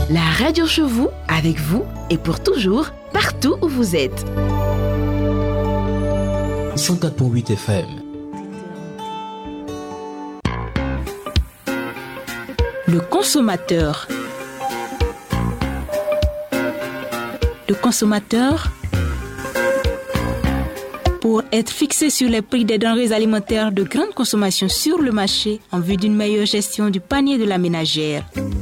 La radio chez vous, avec vous et pour toujours, partout où vous êtes. 104.8 FM. Le consommateur. Le consommateur, pour être fixé sur les prix des denrées alimentaires de grande consommation sur le marché en vue d'une meilleure gestion du panier de la ménagère.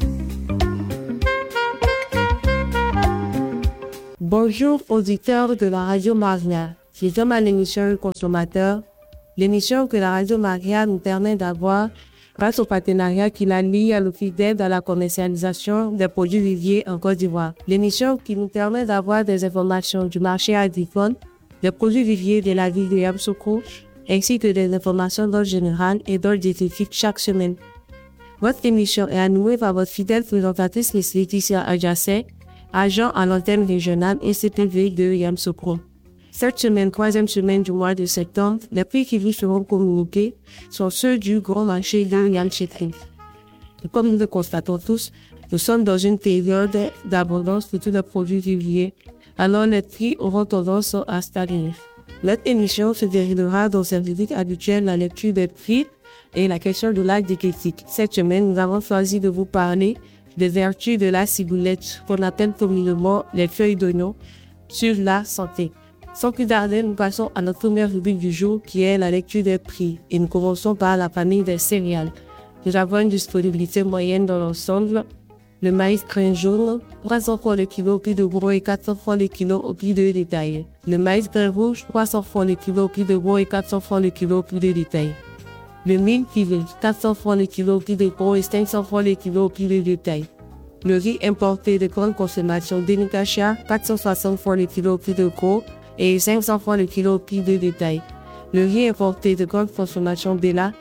Bonjour auditeurs de la radio Maria. Je suis à l'émission Le Consommateur, l'émission que la radio Maria nous permet d'avoir grâce au partenariat qui la lie à l'Office d'aide à la commercialisation des produits viviers en Côte d'Ivoire. L'émission qui nous permet d'avoir des informations du marché agricole, des produits viviers de la ville de Yamoussoukro, ainsi que des informations d'ordre général et d'ordre spécifique chaque semaine. Votre émission est animée par votre fidèle présentatrice Miss Laetitia Adjassé, agent à l'antenne régionale ICTV de Yamoussoukro. Cette semaine, troisième semaine du mois de septembre, les prix qui vous seront communiqués sont ceux du grand marché de Yamoussoukro. Comme nous le constatons tous, nous sommes dans une période d'abondance de tous les produits viviers, alors les prix auront tendance à stagner. Notre émission se déroulera dans sa rubrique habituelle, la lecture des prix et la question de la diététique. Cette semaine, nous avons choisi de vous parler des vertus de la ciboulette, qu'on appelle communément les feuilles d'oignon, sur la santé. Sans plus tarder, nous passons à notre première rubrique du jour qui est la lecture des prix et nous commençons par la famille des céréales. Nous avons une disponibilité moyenne dans l'ensemble. Le maïs grain jaune, 300 francs le kilo au prix de gros et 400 francs le kilo au prix de détail. Le maïs grain rouge, 300 francs le kilo au prix de gros et 400 francs le kilo au prix de détail. Le mil filet, 400 francs le kilo au prix de gros et 500 francs le kilo au prix de détail. Le riz importé de grande consommation Dénicacha, 460 francs le kilo au prix de gros et 500 francs le kilo au prix de détail. Le riz importé de grande consommation Bella,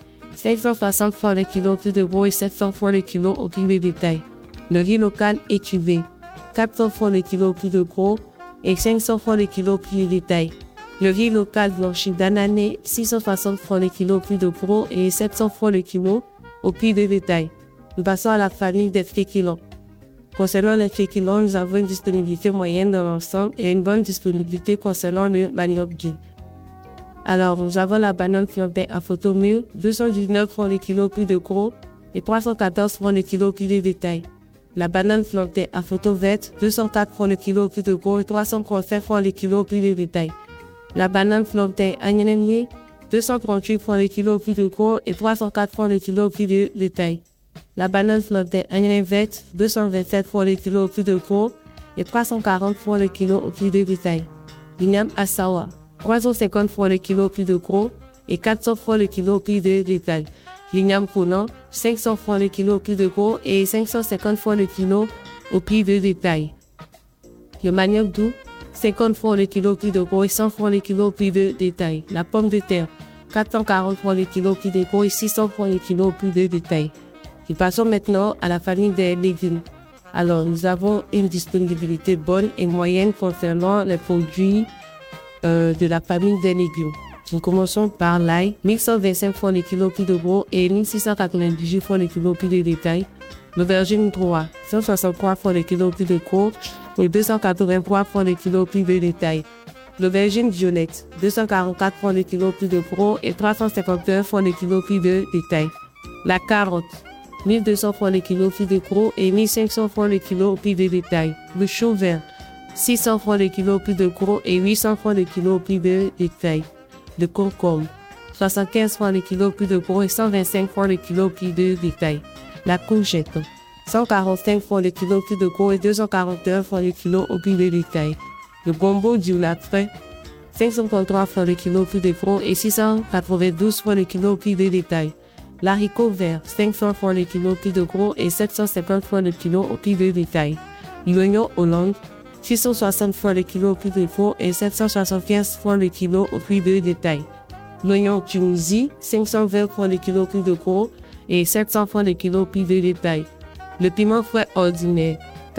560 francs le kilo au prix de gros et 700 francs le kilo au prix de détail. Le riz local étuvé, 400 francs le kilo au prix de gros et 500 francs le kilo au prix de détail. Le riz local blanchi d'anané, 660 francs le kilo au prix de gros et 700 francs le kilo au prix de détail. Nous passons à la famille des féculents. Concernant les féculents, nous avons une disponibilité moyenne dans l'ensemble et une bonne disponibilité concernant le manioc dur. Alors, nous avons la banane flambée à photo mûre, 219 francs le kilo au prix de gros et 314 francs le kilo au prix de détail. La banane flambée à photo verte, 204 francs le kilo au prix de gros et 335 francs le kilo au prix de détail. La banane flambée à Nyenemye, 238 francs le kilo au prix de gros et 304 francs le kilo au prix de détail. La banane flambée à Nyenemye verte, 227 francs le kilo au prix de gros et 340 francs le kilo au prix de détail. L'igname Assawa, 350 francs le kilo au prix de gros et 400 francs le kilo au prix de détail. L'igname Kounan, 500 francs le kilo au prix de gros et 550 francs le kilo au prix de détail. Le manioc doux, 50 francs le kilo au prix de gros et 100 francs le kilo au prix de détail. La pomme de terre, 440 francs le kilo au prix de gros et 600 francs le kilo au prix de détail. Nous passons maintenant à la famille des légumes. Alors, nous avons une disponibilité bonne et moyenne concernant les produits de la famille des légumes. Nous commençons par l'ail, 1125 francs le kilo au prix de gros et 1698 francs le kilo au prix de détail. L'aubergine 3, 163 francs le kilo au prix de gros et 283 francs le kilo au prix de détail. L'aubergine violette, 244 francs le kilo au prix de gros et 351 francs le kilo au prix de détail. La carotte, 1200 francs le kilo au prix de gros et 1500 francs le kilo au prix de détail. Le chou vert, 600 francs le kilo au prix de gros et 800 francs le kilo au prix de détail. Le concombre, 75 francs le kilo au prix de gros et 125 francs le kilo au prix de détail. La courgette, 145 francs le kilo au prix de gros et 241 francs le kilo au prix de détail. Le gombo du lapin, 533 francs le kilo au prix de gros et 692 francs le kilo au prix de détail. L'haricot vert, 500 francs le kilo au prix de gros et 750 francs le kilo au prix de détail. L'oignon Hollande, 660 francs le kilo au prix de gros et 775 francs le kilo au prix de détail. L'oignon Tunisie, 520 francs le kilo au prix de gros et 700 francs le kilo au prix de détail. Le piment frais ordinaire,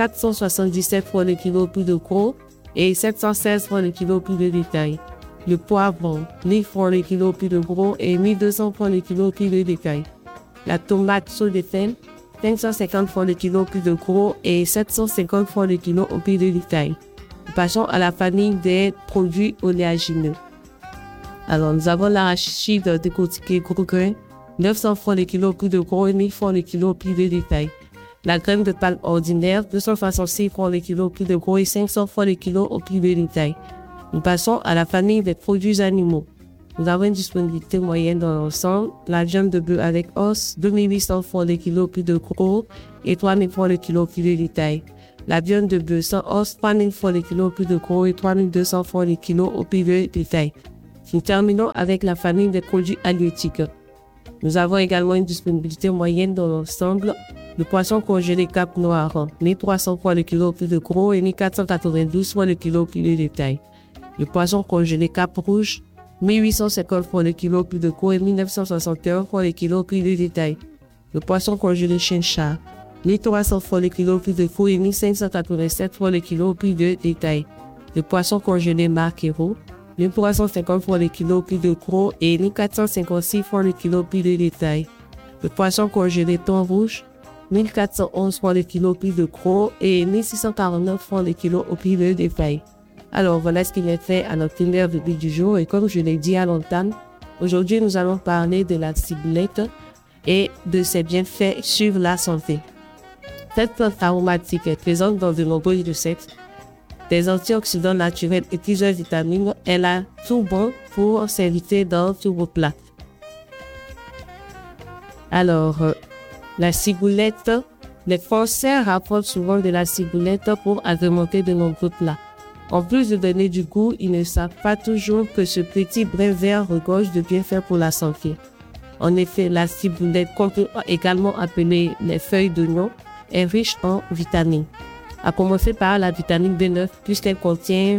477 francs le kilo au prix de gros et 716 francs le kilo au prix de détail. Le poivron, 1000 francs le kilo au prix de gros et 1200 francs le kilo au prix de détail. La tomate saut de fin, 550 francs le kilo plus de gros et 750 francs le kilo au prix de détail. Nous passons à la famille des produits oléagineux. Alors, nous avons l'arachide décortiqué gros grain, 900 francs le kilo au prix de gros et 1000 francs le kilo au prix de détail. La graine de palme ordinaire, 266 francs le kilo au prix de gros et 500 francs le kilo au prix de détail. Nous passons à la famille des produits animaux. Nous avons une disponibilité moyenne dans l'ensemble. La viande de bœuf avec os, 2800 francs le kilo au prix de gros et 3000 francs le kilo au prix de détail. La viande de bœuf sans os, 3000 francs le kilo au prix de gros et 3200 francs le kilo au prix de détail. Nous terminons avec la famille des produits halieutiques. Nous avons également une disponibilité moyenne dans l'ensemble. Le poisson congelé Cap Noir, 1300 francs le kilo au prix de gros et 1492 francs le kilo au prix de détail. Le poisson congelé Cap Rouge, 1850 francs le kilo au prix de gros et 1961 francs le kilo au prix de détail. Le poisson congelé Chincha, 1300 francs le kilo au prix de gros et 1587 francs le kilo au prix de détail. Le poisson congelé Marquero, 1350 francs le kilo au prix de gros et 1456 francs le kilo au prix de détail. Le poisson congelé Thon Rouge, 1411 francs le kilo au prix de gros et 1649 francs le kilo au prix de détail. Alors voilà ce qu'il est fait à notre première rubrique du jour et comme je l'ai dit à l'entame, aujourd'hui nous allons parler de la ciboulette et de ses bienfaits sur la santé. Cette plante aromatique est présente dans de nombreuses recettes. Des antioxydants naturels et plusieurs vitamines, elle a tout bon pour s'inviter dans tous vos plats. Alors, la ciboulette, les Français rapportent souvent de la ciboulette pour agrémenter de nombreux plats. En plus de donner du goût, ils ne savent pas toujours que ce petit brin vert regorge de bienfaits pour la santé. En effet, la ciboulette, également appelée les feuilles d'oignon, est riche en vitamines. À commencer par la vitamine B9, puisqu'elle contient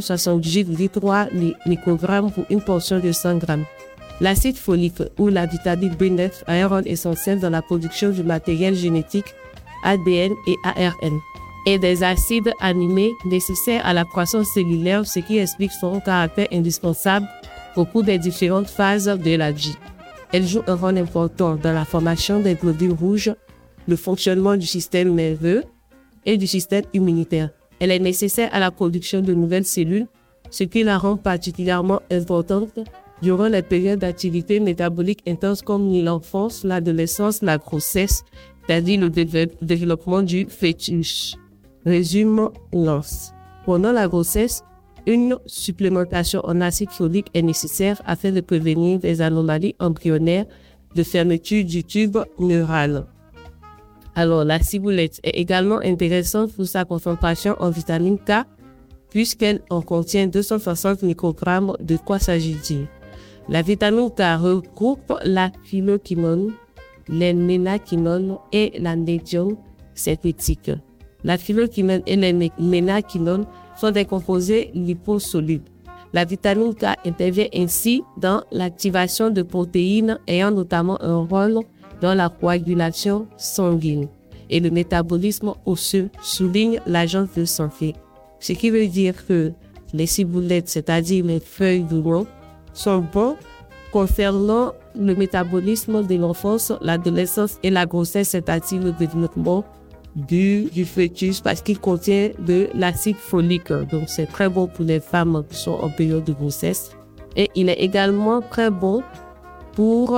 78,3 microgrammes pour une portion de 100 grammes. L'acide folique ou la vitamine B9 a un rôle essentiel dans la production du matériel génétique ADN et ARN et des acides aminés nécessaires à la croissance cellulaire, ce qui explique son caractère indispensable au cours des différentes phases de la vie. Elle joue un rôle important dans la formation des globules rouges, le fonctionnement du système nerveux et du système immunitaire. Elle est nécessaire à la production de nouvelles cellules, ce qui la rend particulièrement importante durant les périodes d'activité métabolique intense comme l'enfance, l'adolescence, la grossesse, c'est-à-dire le développement du fœtus. Résume lance. Pendant la grossesse, une supplémentation en acide folique est nécessaire afin de prévenir des anomalies embryonnaires de fermeture du tube neural. Alors, la ciboulette est également intéressante pour sa concentration en vitamine K, puisqu'elle en contient 260 microgrammes. De quoi s'agit-il? La vitamine K regroupe la phylloquinone, les ménaquinones et la médium synthétique. La phylloquinone et les ménaquinones sont des composés liposolubles. La vitamine K intervient ainsi dans l'activation de protéines ayant notamment un rôle dans la coagulation sanguine et le métabolisme osseux, souligne l'agence de santé. Ce qui veut dire que les ciboulettes, c'est-à-dire les feuilles d'oignon, sont bons concernant le métabolisme de l'enfance, l'adolescence et la grossesse, c'est-à-dire le développement du fœtus parce qu'il contient de l'acide folique. Donc c'est très bon pour les femmes qui sont en période de grossesse. Et il est également très bon pour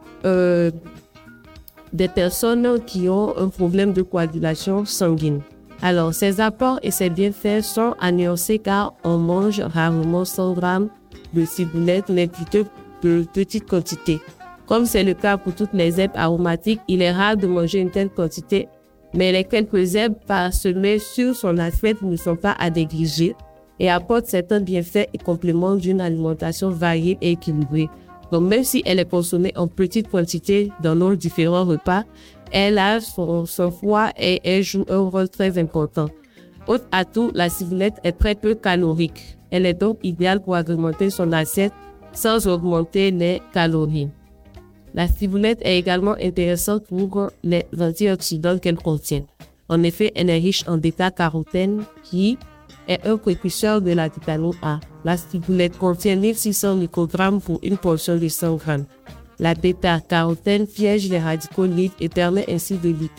des personnes qui ont un problème de coagulation sanguine. Alors, ces apports et ces bienfaits sont à nuancer car on mange rarement 100 grammes de ciboulette, mais plutôt de petites quantités. Comme c'est le cas pour toutes les herbes aromatiques, il est rare de manger une telle quantité, mais les quelques herbes parsemées sur son assiette ne sont pas à négliger et apportent certains bienfaits et compléments d'une alimentation variée et équilibrée. Donc, même si elle est consommée en petite quantité dans nos différents repas, elle a son poids et elle joue un rôle très important. Autre atout, la ciboulette est très peu calorique. Elle est donc idéale pour agrémenter son assiette sans augmenter les calories. La ciboulette est également intéressante pour les antioxydants qu'elle contient. En effet, elle est riche en bêta-carotène qui est un précurseur de la vitamine A. La ciboulette contient 1600 microgrammes pour une portion de 100 grammes. La bêta-carotène piège les radicaux libres et permet ainsi de lutter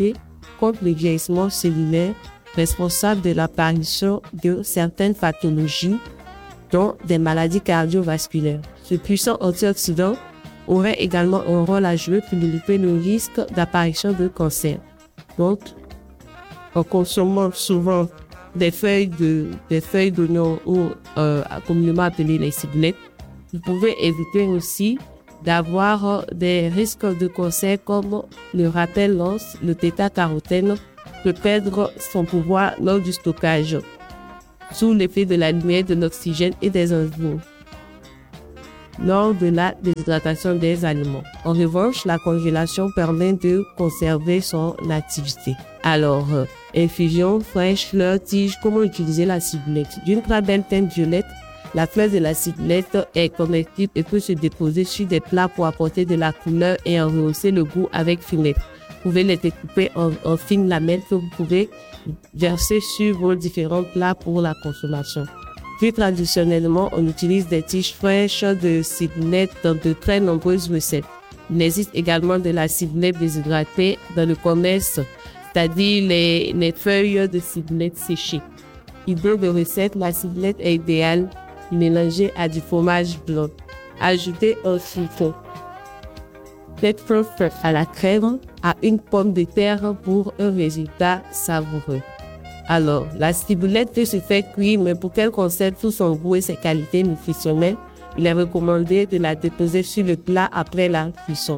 contre le vieillissement cellulaire responsable de l'apparition de certaines pathologies, dont des maladies cardiovasculaires. Ce puissant antioxydant aurait également un rôle à jouer pour limiter le risque d'apparition de cancer. Donc, en consommant souvent des feuilles d'oignon ou communément appelées les ciboulettes, vous pouvez éviter aussi d'avoir des risques de cancer comme le rappel lance, le θ-carotène peut perdre son pouvoir lors du stockage, sous l'effet de la lumière, de l'oxygène et des enzymes, lors de la déshydratation des aliments. En revanche, la congélation permet de conserver son activité. Alors, infusion, fraîche, fleur, tige, comment utiliser la ciboulette? D'une très belle teinte violette, la fleur de la ciboulette est comestible et peut se déposer sur des plats pour apporter de la couleur et en rehausser le goût avec finesse. Vous pouvez les découper en fines lamelles que vous pouvez verser sur vos différents plats pour la consommation. Plus traditionnellement, on utilise des tiges fraîches de ciboulette dans de très nombreuses recettes. Il existe également de la ciboulette déshydratée dans le commerce, c'est-à-dire les feuilles de ciboulette séchées. Idée de recette, la ciboulette est idéale mélangée à du fromage blanc. Ajoutez un citron, peut-être à la crème, à une pomme de terre pour un résultat savoureux. Alors, la ciboulette peut se faire cuire, mais pour qu'elle conserve tout son goût et ses qualités nutritionnelles, il est recommandé de la déposer sur le plat après la cuisson.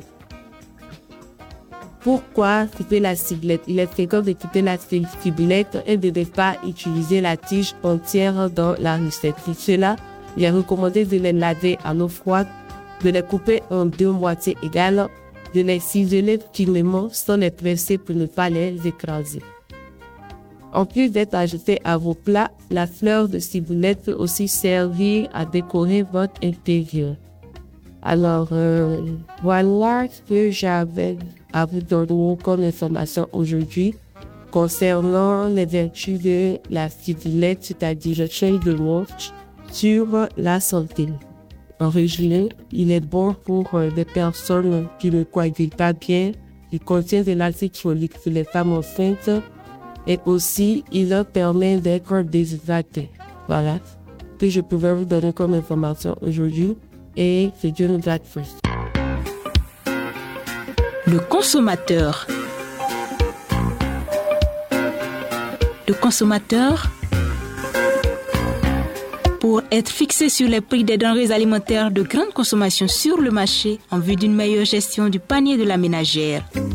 Pourquoi couper la ciboulette? Il est fréquent de couper la ciboulette et de ne pas utiliser la tige entière dans la recette. Pour cela, il est recommandé de les laver à l'eau froide, de les couper en 2 moitiés égales, de les ciseler finement sans les presser pour ne pas les écraser. En plus d'être ajoutée à vos plats, la fleur de ciboulette peut aussi servir à décorer votre intérieur. Alors, voilà ce que j'avais à vous donner comme information aujourd'hui concernant les vertus de la ciboulette, c'est-à-dire le feuille de roche, sur la santé. En résumé, il est bon pour les personnes qui ne coagulent pas bien, il contient de l'acide folique pour les femmes enceintes et aussi il leur permet d'être déshydratés. Voilà ce que je pouvais vous donner comme information aujourd'hui et c'est Dieu nous garde tous. Le consommateur. Le consommateur, pour être fixé sur les prix des denrées alimentaires de grande consommation sur le marché en vue d'une meilleure gestion du panier de la ménagère.